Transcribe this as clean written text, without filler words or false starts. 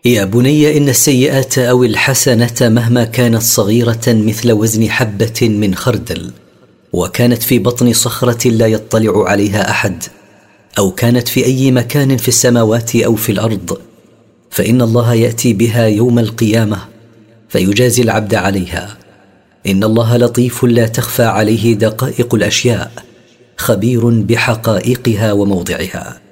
يا بني، إن السيئات أو الحسنة مهما كانت صغيرة مثل وزن حبة من خردل، وكانت في بطن صخرة لا يطلع عليها أحد، أو كانت في أي مكان في السماوات أو في الأرض، فإن الله يأتي بها يوم القيامة فيجازي العبد عليها. إن الله لطيف لا تخفى عليه دقائق الأشياء، خبير بحقائقها وموضعها.